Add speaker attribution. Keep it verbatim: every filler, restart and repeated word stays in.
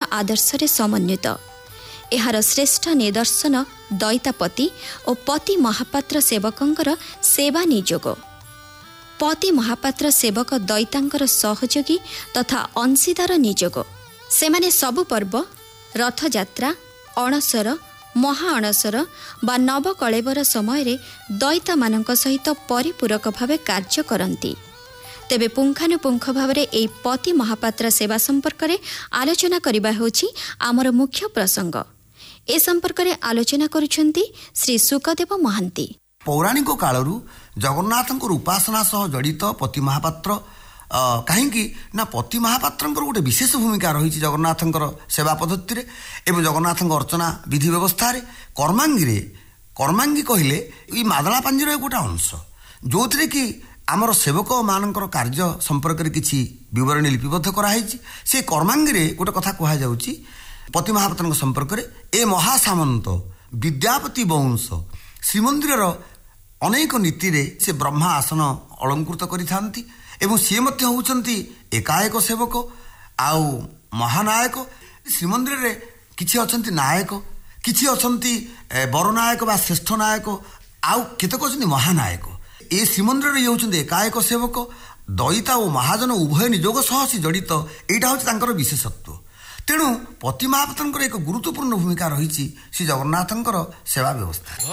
Speaker 1: आदर्शरे समन्वित। एहार श्रेष्ठ निदर्शन दैतापति और पति महापात्र सेवकंकर सेवा नियोग। पति महापात्र सेवक दैतांकर सहयोगी तथा अंशीदार नियोग। सेमाने सबु पर्व रथयात्रा अणसर महाअणसर बा नवकलेबर समय दैता मानक सहित परिपूरक भाव कार्य करती। तेबे पुंखानुपुंख भाव ए पति महापात्र सेवा संपर्क में आलोचना करबा होछि आमर मुख्य प्रसंग। ए संपर्क में आलोचना करुछंती श्री सुखदेव महांती।
Speaker 2: पौराणिक कालरू जगन्नाथ उपासना सह जड़ित पति महापात्र कहीं ना पति महापात्र गोटे विशेष भूमिका रही जगन्नाथ सेवा पद्धति एवं जगन्नाथ अर्चना विधि व्यवस्था कर्मांगी कर्मांगी कहले ये मादला पांजीर गोटे अंश जो थे कि आमर सेवक मानकर कार्य संपर्क में किसी विवरणी लिपिबद्ध कराई से कर्मांगी गोटे कथा कहुच्छी पति महापात्र संपर्क में ए महासामंत विद्यापति वंश श्रीमंदिर अनेक नीति रे से ब्रह्मा आसन अलंकृत करिथांती एवं सी मध्य होउचंती एकाएक सेवक आउ महानायक। श्रीमंदिर रे किछि अछंती नायक किछि अछंती बरनायक बा श्रेष्ठ नायक आउ केतक अछंती महानायक। ए श्रीमंदिर रे होउचंती एकाएक सेवक दैता और महाजन उभय नियोग सह से जड़ित एटा होछि तांकर विशेषत्व। तेणु पति महापात्रंकर एक गुरुत्वपूर्ण भूमिका रही श्री जगन्नाथंकर सेवा व्यवस्था।